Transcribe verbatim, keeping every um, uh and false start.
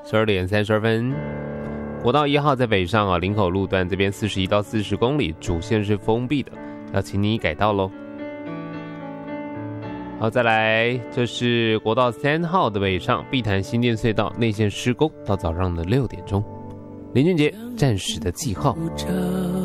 十二点三十二分。国道一号在北上啊，林口路段这边四十一到四十公里，主线是封闭的，要请你改道喽。好，再来，这是国道三号的北上，碧潭新店隧道内线施工到早上的六点钟。林俊杰暂时的记号。